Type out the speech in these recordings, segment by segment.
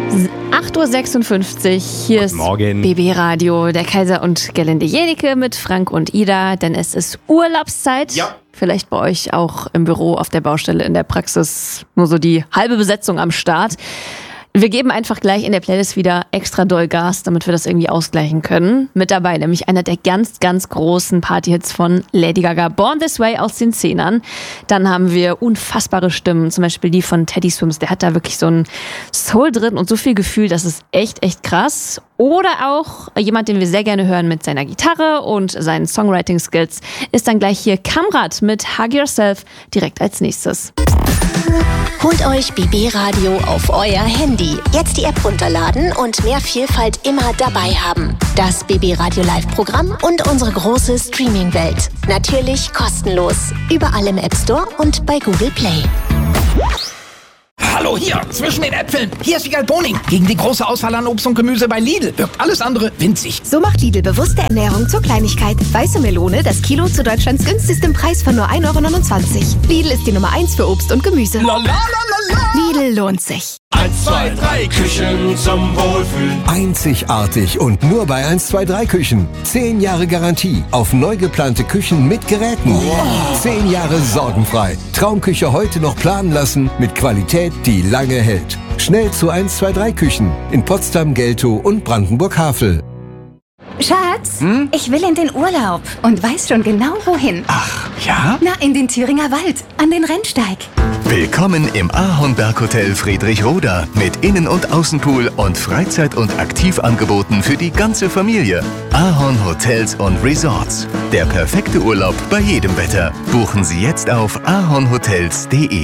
8.56 Uhr, hier ist BB Radio, der Kaiser und Gerlinde Jenike mit Frank und Ida, denn es ist Urlaubszeit. Ja. Vielleicht bei euch auch im Büro, auf der Baustelle, in der Praxis nur so die halbe Besetzung am Start. Wir geben einfach gleich in der Playlist wieder extra doll Gas, damit wir das irgendwie ausgleichen können. Mit dabei nämlich einer der ganz, ganz großen Partyhits von Lady Gaga, Born This Way aus den 10ern. Dann haben wir unfassbare Stimmen, zum Beispiel die von Teddy Swims. Der hat da wirklich so ein Soul drin und so viel Gefühl, das ist echt, echt krass. Oder auch jemand, den wir sehr gerne hören mit seiner Gitarre und seinen Songwriting-Skills, ist dann gleich hier Kamrat mit Hug Yourself direkt als nächstes. Holt euch BB Radio auf euer Handy. Jetzt die App runterladen und mehr Vielfalt immer dabei haben. Das BB Radio Live-Programm und unsere große Streaming-Welt. Natürlich kostenlos. Überall im App Store und bei Google Play. Hallo hier, zwischen den Äpfeln. Hier ist Wiegald Boning. Gegen die große Auswahl an Obst und Gemüse bei Lidl wirkt alles andere winzig. So macht Lidl bewusste Ernährung zur Kleinigkeit. Weiße Melone, das Kilo zu Deutschlands günstigstem Preis von nur 1,29 €. Lidl ist die Nummer 1 für Obst und Gemüse. Lidl lohnt sich. 1, 2, 3 Küchen zum Wohlfühlen. Einzigartig und nur bei 1, 2, 3 Küchen. 10 Jahre Garantie auf neu geplante Küchen mit Geräten. Wow. 10 Jahre sorgenfrei. Traumküche heute noch planen lassen mit Qualität, die lange hält. Schnell zu 1, 2, 3 Küchen in Potsdam, Geltow und Brandenburg-Havel. Schatz, ich will in den Urlaub und weiß schon genau wohin. Ach, ja? Na, in den Thüringer Wald, an den Rennsteig. Willkommen im Ahornberg-Hotel Friedrichroda mit Innen- und Außenpool und Freizeit- und Aktivangeboten für die ganze Familie. Ahorn Hotels und Resorts. Der perfekte Urlaub bei jedem Wetter. Buchen Sie jetzt auf ahornhotels.de.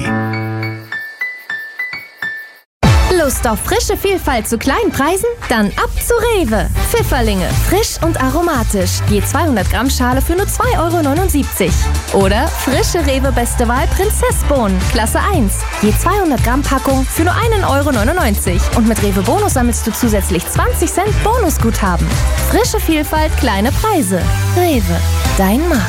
Lust auf frische Vielfalt zu kleinen Preisen? Dann ab zu Rewe. Pfifferlinge, frisch und aromatisch. Je 200 Gramm Schale für nur 2,79 €. Oder frische Rewe Beste Wahl Prinzessbohnen, Klasse 1. Je 200 Gramm Packung für nur 1,99 €. Und mit Rewe Bonus sammelst du zusätzlich 20 Cent Bonusguthaben. Frische Vielfalt, kleine Preise. Rewe, dein Markt.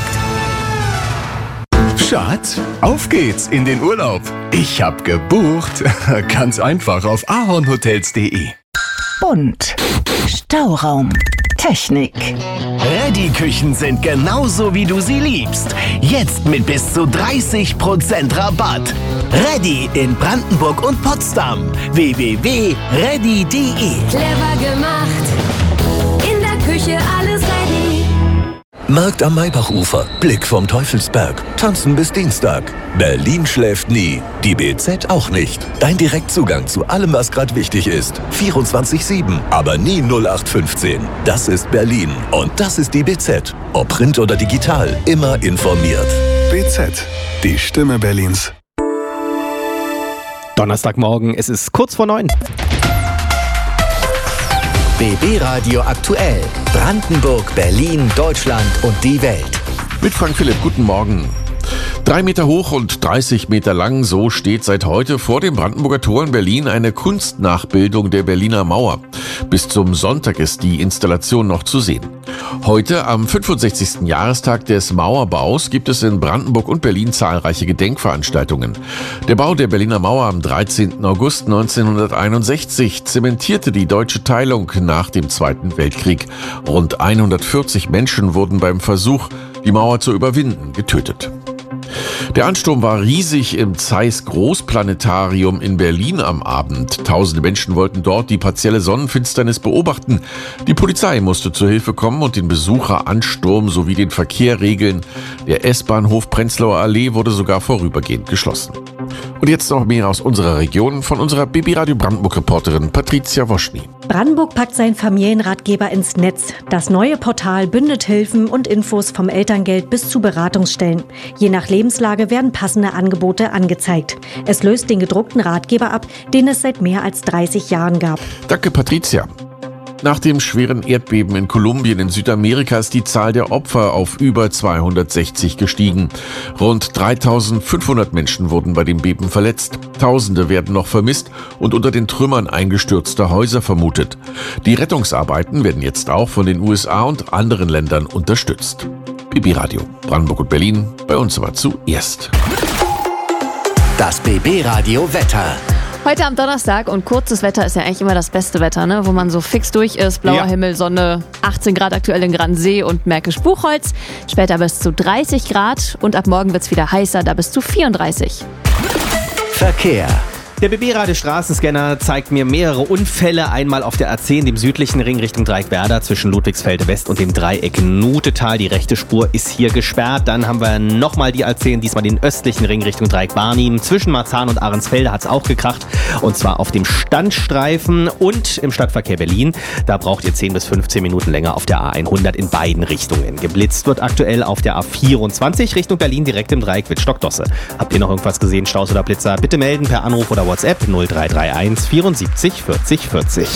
Schatz, auf geht's in den Urlaub. Ich hab gebucht. Ganz einfach auf ahornhotels.de. Bunt. Stauraum. Technik. Ready-Küchen sind genauso, wie du sie liebst. Jetzt mit bis zu 30% Rabatt. Ready in Brandenburg und Potsdam. www.ready.de. Clever gemacht. In der Küche alles ready. Markt am Maybachufer, Blick vom Teufelsberg, tanzen bis Dienstag. Berlin schläft nie, die BZ auch nicht. Dein Direktzugang zu allem, was gerade wichtig ist. 24/7, aber nie 0815. Das ist Berlin und das ist die BZ. Ob Print oder digital, immer informiert. BZ, die Stimme Berlins. Donnerstagmorgen, es ist kurz vor 9. BB Radio aktuell. Brandenburg, Berlin, Deutschland und die Welt. Mit Frank Philipp, guten Morgen. 3 Meter hoch und 30 Meter lang, so steht seit heute vor dem Brandenburger Tor in Berlin eine Kunstnachbildung der Berliner Mauer. Bis zum Sonntag ist die Installation noch zu sehen. Heute, am 65. Jahrestag des Mauerbaus, gibt es in Brandenburg und Berlin zahlreiche Gedenkveranstaltungen. Der Bau der Berliner Mauer am 13. August 1961 zementierte die deutsche Teilung nach dem Zweiten Weltkrieg. Rund 140 Menschen wurden beim Versuch, die Mauer zu überwinden, getötet. Der Ansturm war riesig im Zeiss Großplanetarium in Berlin am Abend. Tausende Menschen wollten dort die partielle Sonnenfinsternis beobachten. Die Polizei musste zur Hilfe kommen und den Besucheransturm sowie den Verkehr regeln. Der S-Bahnhof Prenzlauer Allee wurde sogar vorübergehend geschlossen. Und jetzt noch mehr aus unserer Region von unserer BB Radio Brandenburg-Reporterin Patricia Woschny. Brandenburg packt seinen Familienratgeber ins Netz. Das neue Portal bündet Hilfen und Infos vom Elterngeld bis zu Beratungsstellen. Je nach Lebenslage werden passende Angebote angezeigt. Es löst den gedruckten Ratgeber ab, den es seit mehr als 30 Jahren gab. Danke, Patricia. Nach dem schweren Erdbeben in Kolumbien in Südamerika ist die Zahl der Opfer auf über 260 gestiegen. Rund 3.500 Menschen wurden bei dem Beben verletzt. Tausende werden noch vermisst und unter den Trümmern eingestürzter Häuser vermutet. Die Rettungsarbeiten werden jetzt auch von den USA und anderen Ländern unterstützt. BB Radio, Brandenburg und Berlin, bei uns aber zuerst. Das BB Radio Wetter. Heute am Donnerstag und kurzes Wetter ist ja eigentlich immer das beste Wetter, ne? Wo man so fix durch ist, blauer Himmel, Sonne, 18 Grad aktuell in Gransee und Märkisch-Buchholz, später bis zu 30 Grad und ab morgen wird's wieder heißer, da bis zu 34. Verkehr. Der BB-Radio-Straßenscanner zeigt mir mehrere Unfälle. Einmal auf der A10, dem südlichen Ring Richtung Dreieck-Werder zwischen Ludwigsfelde West und dem Dreieck Nutetal. Die rechte Spur ist hier gesperrt. Dann haben wir nochmal die A10, diesmal den östlichen Ring Richtung Dreieck-Barnim. Zwischen Marzahn und Ahrensfelde hat es auch gekracht. Und zwar auf dem Standstreifen und im Stadtverkehr Berlin. Da braucht ihr 10 bis 15 Minuten länger auf der A100 in beiden Richtungen. Geblitzt wird aktuell auf der A24 Richtung Berlin direkt im Dreieck Wittstock-Dosse. Habt ihr noch irgendwas gesehen, Staus oder Blitzer? Bitte melden per Anruf oder WhatsApp 0331 74 40 40.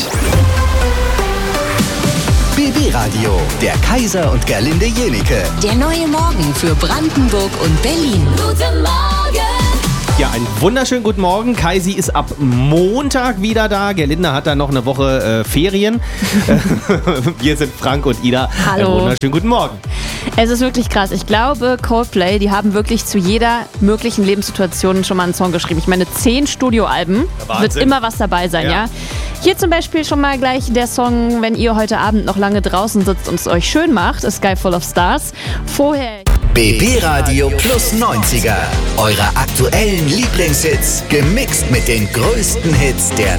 BB Radio, der Kaiser und Gerlinde Jenike. Der neue Morgen für Brandenburg und Berlin. Guten Morgen! Ja, einen wunderschönen guten Morgen. Kaisi ist ab Montag wieder da. Gerlinde hat dann noch eine Woche Ferien. Wir sind Frank und Ida. Hallo. Einen wunderschönen guten Morgen. Es ist wirklich krass. Ich glaube, Coldplay, die haben wirklich zu jeder möglichen Lebenssituation schon mal einen Song geschrieben. Ich meine, 10 Studioalben, wird immer was dabei sein, ja? Hier zum Beispiel schon mal gleich der Song, wenn ihr heute Abend noch lange draußen sitzt und es euch schön macht, A Sky Full of Stars. Vorher... BB Radio plus 90er. Eure aktuellen Lieblingshits, gemixt mit den größten Hits der